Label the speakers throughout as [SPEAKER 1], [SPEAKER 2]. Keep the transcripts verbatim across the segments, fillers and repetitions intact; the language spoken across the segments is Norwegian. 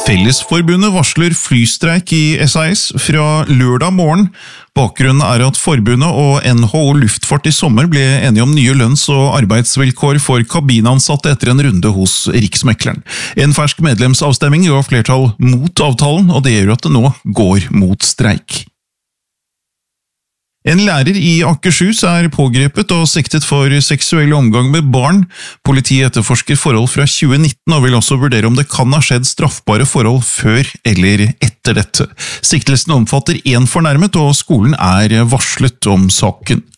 [SPEAKER 1] Fellesforbundet varsler flystreik i S A S fra lørdag morgen. Bakgrunnen er at forbundet og N H O Luftfart i sommer ble enige om nye lønns- og arbeidsvilkår for kabinansatte etter en runde hos Riksmekleren. En fersk medlemsavstemming ga flertall mot avtalen, og det gjør at det nå går mot streik. En lærer i Akershus er pågrepet og siktet for seksuell omgang med barn. Politiet etterforsker forhold fra tjue nitten og vil også vurdere om det kan ha skjedd straffbare forhold før eller etter dette. Siktelsen omfatter en fornærmet, og skolen er varslet om saken.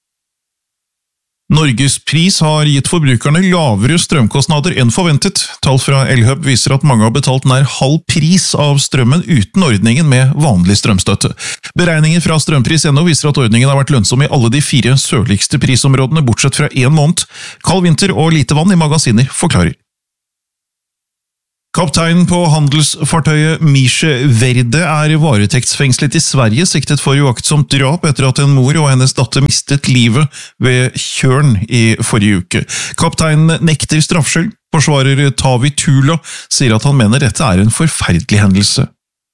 [SPEAKER 1] Norges pris har gitt forbrukerne lavere strømkostnader enn forventet. Tall fra Elhub viser at mange har betalt nær halv pris av strømmen uten ordningen med vanlig strømstøtte. Beregninger fra strømpris punktum no viser at ordningen har vært lønnsom i alle de fire sørligste prisområdene, bortsett fra en måned. Kald vinter og lite vann i magasiner forklarer. Kapteinen på handelsfartøyet Misje Verde er varetektsfengslet i Sverige, siktet for uaktsomt drap etter at en mor og hennes datter mistet livet ved Tjørn i forrige uke. Kapteinen nekter straffskyld. Forsvarer Tavi Tula sier at han mener dette er en forferdelig hendelse.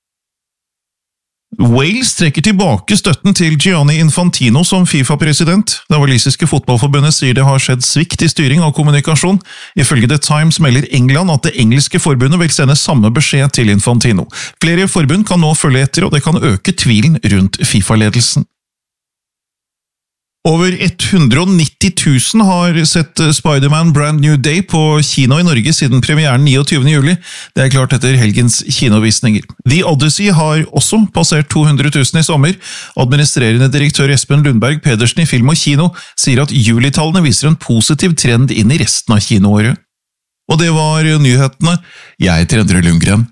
[SPEAKER 1] Wales trekker tilbake støtten til Gianni Infantino som FIFA-president. Det walisiske fotballforbundet sier det har skjedd svikt i styring og kommunikasjon. Ifølge The Times melder England at det engelske forbundet vil sende samme beskjed til Infantino. Flere forbund kan nå følge etter, og det kan øke tvilen rundt FIFA-ledelsen. Over hundre og nitti tusen har sett Spider-Man Brand New Day på kino i Norge siden premieren niogtyvende juli. Det er klart etter helgens kinovisninger. The Odyssey har også passert to hundre tusen i sommer. Administrerende direktør Espen Lundberg Pedersen i Film og Kino sier at julitallene viser en positiv trend inn i resten av kinoåret. Og det var nyhetene. Jeg heter Endre Lundgren.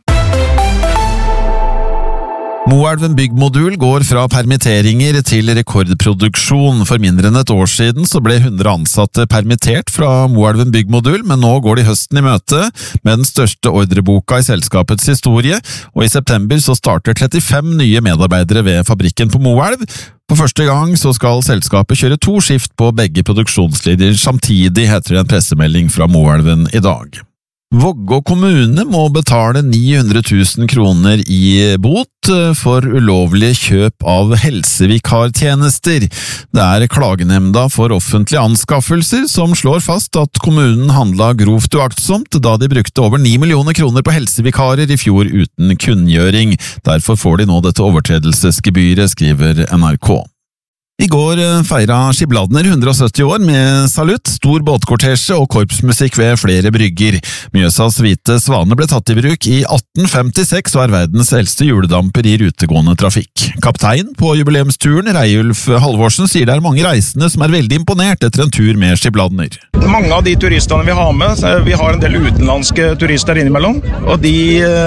[SPEAKER 2] Moelven Byggmodul går fra permitteringer til rekordproduksjon. For mindre enn et år siden så ble hundre ansatte permittert fra Moelven Byggmodul, men nå går de høsten i møte med den største ordreboka i selskapets historie, og i september så starter trettifem nye medarbeidere ved fabrikken på Moelv. For første gang så skal selskapet kjøre to skift på begge produksjonslinjer samtidig, heter det en pressemelding fra Moelven i dag. Vågå kommune må betale ni hundre tusen kroner i bot for ulovlige kjøp av helsevikartjenester. Det er klagenemnda for offentlige anskaffelser som slår fast at kommunen handlet grovt uaktsomt da de brukte over ni millioner kroner på helsevikarer i fjor uten kunngjøring. Derfor får de nå dette overtredelsesgebyret, skriver N R K. I går feira Skibladner hundre og sytti år med salutt, stor båtkortesje og korpsmusikk ved flere brygger. Mjøsas hvite svane ble tatt i bruk i atten femtiseks og er verdens eldste juledamper i rutegående trafikk. Kaptein på jubileumsturen, Reiulf Halvorsen, sier det er mange reisende som er veldig imponert etter en tur med Skibladner.
[SPEAKER 3] Mange av de turistene vi har med, vi har en del utenlandske turister innimellom, og de,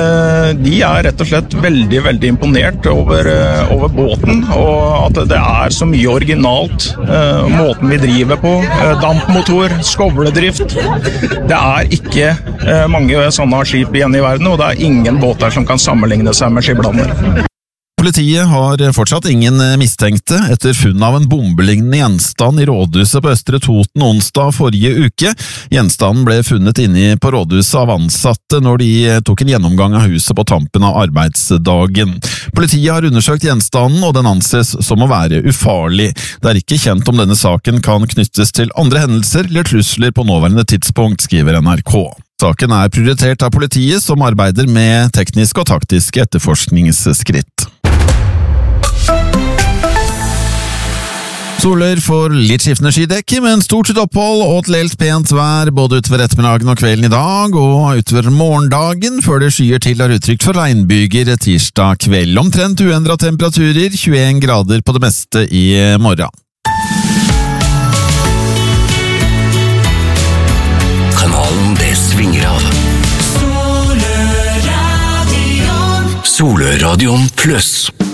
[SPEAKER 3] de er rett og slett veldig, veldig imponert over, over båten, og at det er så mye originalt, uh, måten vi driver på, uh, dampmotor, skovledrift. Det er ikke uh, mange sånne skip igjen i verden, og det er ingen båter som kan sammenligne seg med Skibladner.
[SPEAKER 2] Politiet har fortsatt ingen mistenkte etter funn av en bombelignende gjenstand i rådhuset på Østre Toten onsdag forrige uke. Gjenstanden ble funnet inne på rådhuset av ansatte når de tok en gjennomgang av huset på tampen av arbeidsdagen. Politiet har undersøkt gjenstanden, og den anses som å være ufarlig. Det er ikke kjent om denne saken kan knyttes til andre hendelser eller trusler på nåværende tidspunkt, skriver N R K. Saken er prioritert av politiet, som arbeider med tekniske og taktiske etterforskningsskritt. Soler får litt skiftende skydekke, men stort sett opphold og til helt pent vær både utover ettermiddagen og kvelden i dag, og utover morgendagen før det skyer til har uttrykt for regnbyger tirsdag kveld. Omtrent uendret temperaturer, tjueen grader på det meste i morgen.
[SPEAKER 4] Kanalen det svinger av. Soløradion. Soløradion pluss.